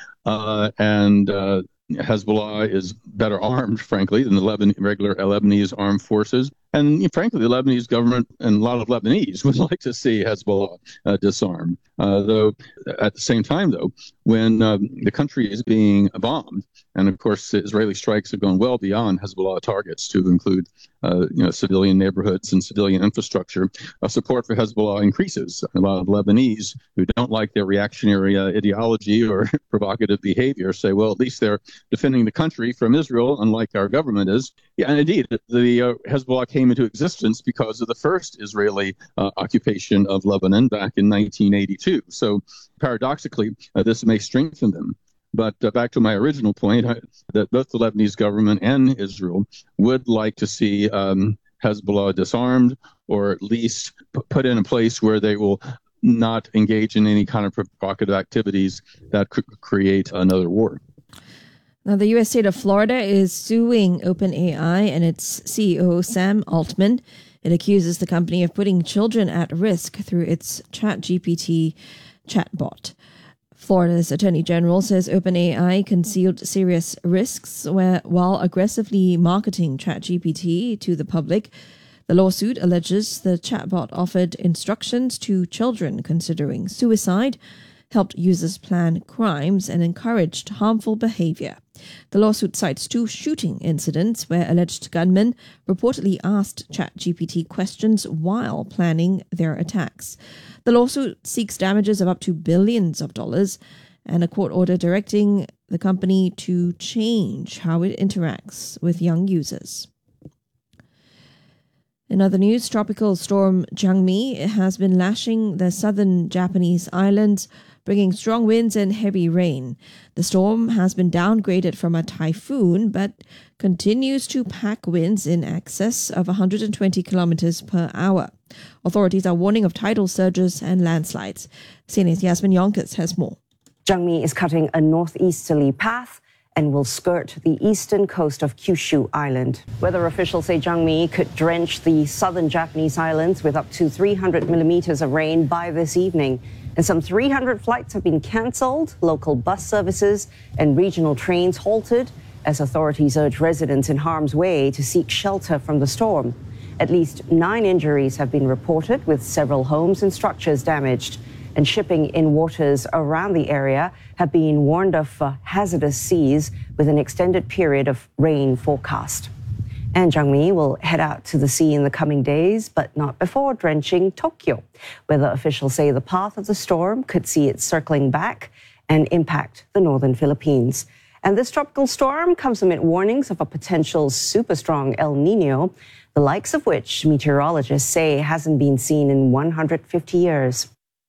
S19: uh, and uh, Hezbollah is better armed, frankly, than the Leban- regular Lebanese armed forces. And you know, frankly, the Lebanese government and a lot of Lebanese would like to see Hezbollah uh, disarmed. Uh, though, at the same time, though, when um, the country is being bombed, and of course, Israeli strikes have gone well beyond Hezbollah targets to include, uh, you know, civilian neighborhoods and civilian infrastructure, uh, support for Hezbollah increases. A lot of Lebanese who don't like their reactionary uh, ideology or provocative behavior say, well, at least they're defending the country from Israel, unlike our government is. Yeah, and indeed, the uh, Hezbollah came into existence because of the first Israeli uh, occupation of Lebanon back in nineteen eighty-two. So paradoxically, uh, this may strengthen them. But uh, back to my original point, I, that both the Lebanese government and Israel would like to see um, Hezbollah disarmed, or at least p- put in a place where they will not engage in any kind of provocative activities that could create another war.
S1: Now, the U S state of Florida is suing OpenAI and its C E O, Sam Altman. It accuses the company of putting children at risk through its ChatGPT chatbot. Florida's Attorney General says OpenAI concealed serious risks where, while aggressively marketing ChatGPT to the public. The lawsuit alleges the chatbot offered instructions to children considering suicide, helped users plan crimes, and encouraged harmful behavior. The lawsuit cites two shooting incidents where alleged gunmen reportedly asked ChatGPT questions while planning their attacks. The lawsuit seeks damages of up to billions of dollars and a court order directing the company to change how it interacts with young users. In other news, tropical storm Changmi has been lashing the southern Japanese islands, bringing strong winds and heavy rain. The storm has been downgraded from a typhoon, but continues to pack winds in excess of one hundred twenty kilometers per hour. Authorities are warning of tidal surges and landslides. C N A's Yasmin Yonkers has more.
S20: Changmi is cutting a northeasterly path and will skirt the eastern coast of Kyushu Island. Weather officials say Changmi could drench the southern Japanese islands with up to three hundred millimeters of rain by this evening. And some three hundred flights have been cancelled, local bus services and regional trains halted as authorities urge residents in harm's way to seek shelter from the storm. At least nine injuries have been reported, with several homes and structures damaged. And shipping in waters around the area have been warned of uh, hazardous seas with an extended period of rain forecast. And Changmi will head out to the sea in the coming days, but not before drenching Tokyo. Weather officials say the path of the storm could see it circling back and impact the northern Philippines. And this tropical storm comes amid warnings of a potential super strong El Nino, the likes of which meteorologists say hasn't been seen in one hundred fifty years.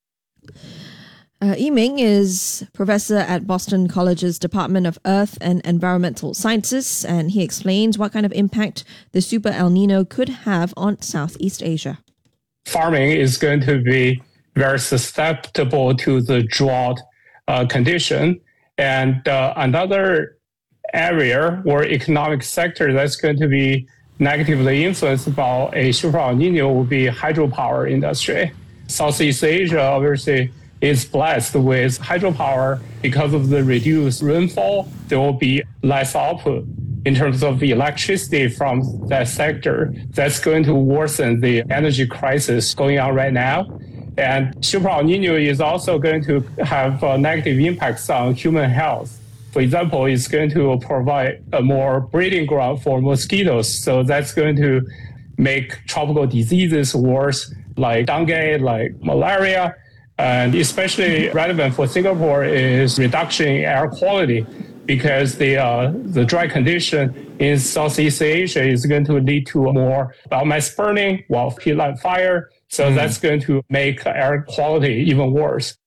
S1: Uh, Yiming is professor at Boston College's Department of Earth and Environmental Sciences, and he explains what kind of impact the Super El Nino could have on Southeast Asia.
S21: Farming is going to be very susceptible to the drought uh, condition. And uh, another area or economic sector that's going to be negatively influenced by a Super El Nino will be hydropower industry. Southeast Asia, obviously, is blessed with hydropower. Because of the reduced rainfall, there will be less output in terms of electricity from that sector. That's going to worsen the energy crisis going on right now. And Super El Nino is also going to have uh, negative impacts on human health. For example, it's going to provide a more breeding ground for mosquitoes. So that's going to make tropical diseases worse, like dengue, like malaria. And especially relevant for Singapore is reduction in air quality, because the uh, the dry condition in Southeast Asia is going to lead to more biomass burning, while peatland fire. So mm. that's going to make air quality even worse.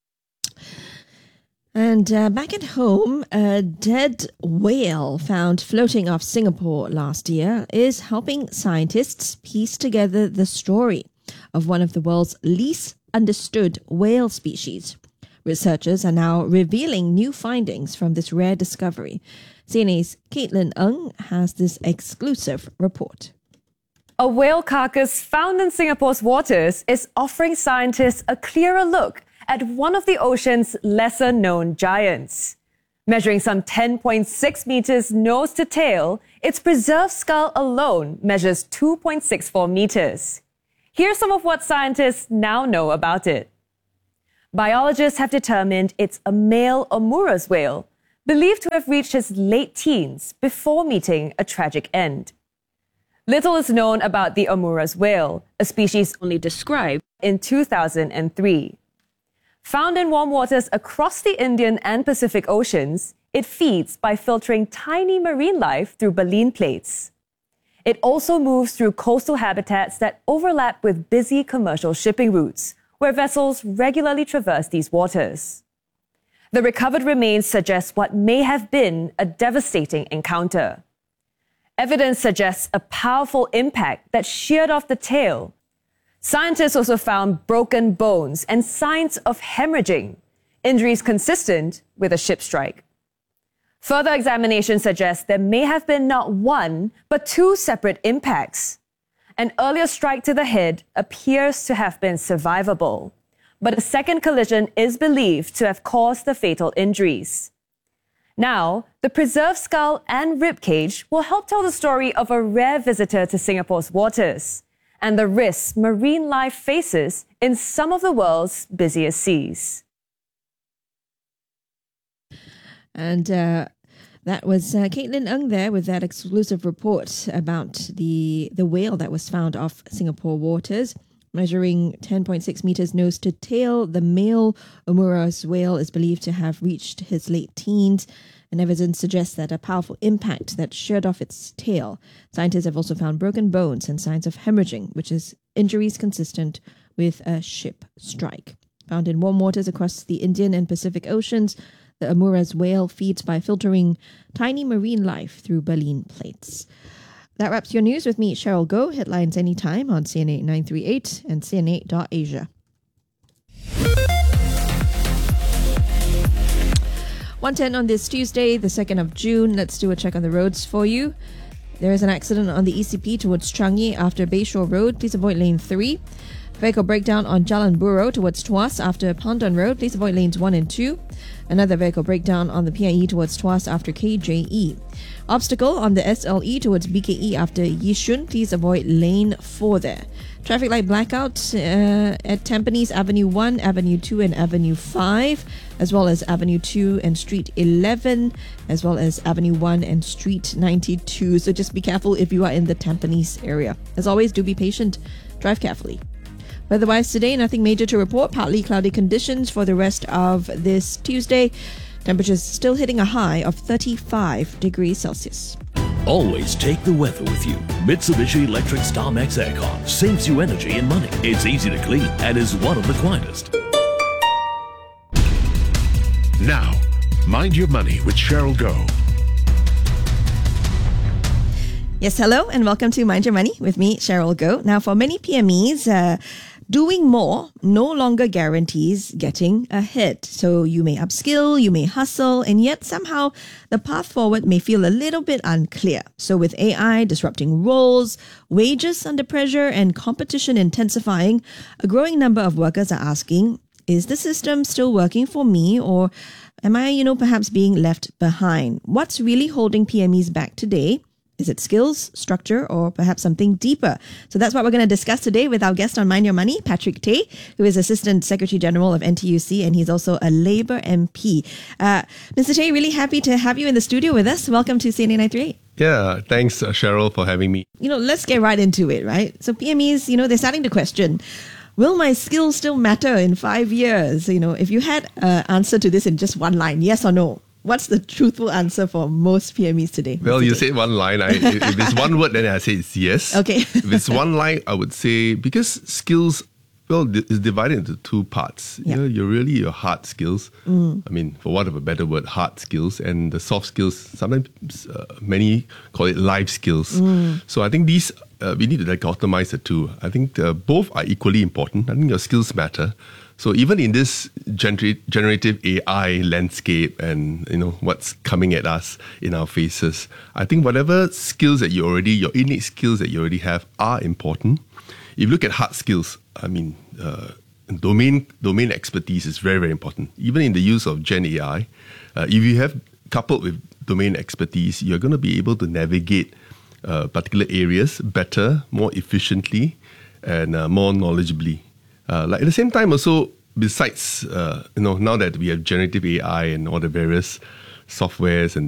S1: And uh, back at home, a dead whale found floating off Singapore last year is helping scientists piece together the story of one of the world's least understood whale species. Researchers are now revealing new findings from this rare discovery. C N A's Caitlin Ng has this exclusive report.
S2: A whale carcass found in Singapore's waters is offering scientists a clearer look at one of the ocean's lesser-known giants. Measuring some ten point six meters nose to tail, its preserved skull alone measures two point six four meters. Here's some of what scientists now know about it. Biologists have determined it's a male Omurus whale, believed to have reached his late teens before meeting a tragic end. Little is known about the Omurus whale, a species only described in two thousand three. Found in warm waters across the Indian and Pacific Oceans, it feeds by filtering tiny marine life through baleen plates. It also moves through coastal habitats that overlap with busy commercial shipping routes, where vessels regularly traverse these waters. The recovered remains suggest what may have been a devastating encounter. Evidence suggests a powerful impact that sheared off the tail. Scientists also found broken bones and signs of hemorrhaging, injuries consistent with a ship strike. Further examination suggests there may have been not one, but two separate impacts. An earlier strike to the head appears to have been survivable, but a second collision is believed to have caused the fatal injuries. Now, the preserved skull and ribcage will help tell the story of a rare visitor to Singapore's waters and the risks marine life faces in some of the world's busiest seas.
S1: And uh, that was uh, Caitlin Ng there with that exclusive report about the, the whale that was found off Singapore waters. Measuring ten point six meters nose to tail, the male Omurus whale is believed to have reached his late teens, and evidence suggests that a powerful impact that sheared off its tail. Scientists have also found broken bones and signs of hemorrhaging, which is injuries consistent with a ship strike. Found in warm waters across the Indian and Pacific Oceans, the Omurus whale feeds by filtering tiny marine life through baleen plates. That wraps your news with me, Cheryl Goh. Headlines anytime on C N A nine three eight and C N A dot asia. one ten on this Tuesday, the second of June. Let's do a check on the roads for you. There is an accident on the E C P towards Changi after Bayshore Road. Please avoid lane three. Vehicle breakdown on Jalan Buroh towards Tuas after Pandan Road. Please avoid lanes one and two. Another vehicle breakdown on the P I E towards Tuas after K J E. Obstacle on the S L E towards B K E after Yishun. Please avoid lane four there. Traffic light blackout uh, at Tampines Avenue one, Avenue two and Avenue five, as well as Avenue two and Street eleven, as well as Avenue one and Street ninety-two. So just be careful if you are in the Tampines area. As always, do be patient. Drive carefully. Weather-wise today, nothing major to report. Partly cloudy conditions for the rest of this Tuesday. Temperatures still hitting a high of thirty-five degrees Celsius.
S6: Always take the weather with you. Mitsubishi Electric StarMax Aircon saves you energy and money. It's easy to clean and is one of the quietest.
S17: Now, Mind Your Money with Cheryl Goh.
S1: Yes, hello and welcome to Mind Your Money with me, Cheryl Goh. Now, for many P M Es, uh, doing more no longer guarantees getting ahead. So you may upskill, you may hustle, and yet somehow the path forward may feel a little bit unclear. So with A I disrupting roles, wages under pressure, and competition intensifying, a growing number of workers are asking, is the system still working for me, or am I, you know, perhaps being left behind? What's really holding P M Es back today? Is it skills, structure, or perhaps something deeper? So that's what we're going to discuss today with our guest on Mind Your Money, Patrick Tay, who is Assistant Secretary General of N T U C, and he's also a Labour M P. Uh, Mister Tay, really happy to have you in the studio with us. Welcome to C N A nine three eight.
S22: Yeah, thanks, uh, Cheryl, for having me.
S1: You know, let's get right into it, right? So P M Es, you know, they're starting to question, will my skills still matter in five years? You know, if you had an answer to this in just one line, yes or no, what's the truthful answer for most P M Es today?
S22: Well, you said one line. I, if it's one word, then I say it's yes.
S1: Okay.
S22: If it's one line, I would say, because skills, well, it's divided into two parts.
S1: Yeah.
S22: You know, you're really your hard skills.
S1: Mm.
S22: I mean, for want of a better word, hard skills. And the soft skills, sometimes uh, many call it life skills.
S1: Mm.
S22: So I think these uh, we need to dichotomize the two. I think uh, both are equally important. I think your skills matter. So even in this gener- generative A I landscape and you know what's coming at us in our faces, I think whatever skills that you already, your innate skills that you already have are important. If you look at hard skills, I mean, uh, domain domain expertise is very, very important. Even in the use of Gen A I, uh, if you have coupled with domain expertise, you're going to be able to navigate uh, particular areas better, more efficiently, and uh, more knowledgeably. Uh, like at the same time also, besides, uh, you know, now that we have generative A I and all the various softwares and